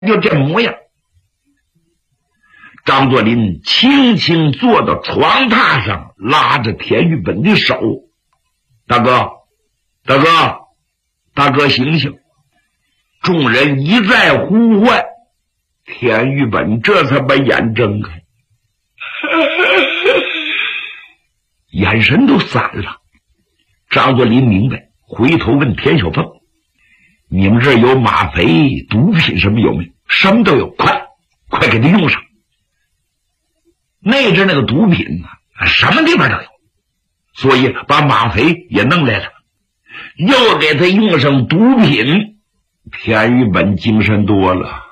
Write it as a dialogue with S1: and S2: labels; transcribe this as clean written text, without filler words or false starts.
S1: 就这模样。张作霖轻轻坐到床榻上，拉着田玉本的手：“大哥，大哥，大哥，醒醒！”众人一再呼唤，田玉本这才把眼睁开，眼神都散了。张作霖明白，回头问田小凤：“你们这有吗啡、毒品什么有没有？”“什么都有，快给他用上。”那阵那个毒品啊，什么地方都有，所以把吗啡也弄来了，又给他用上毒品。田玉本精神多了。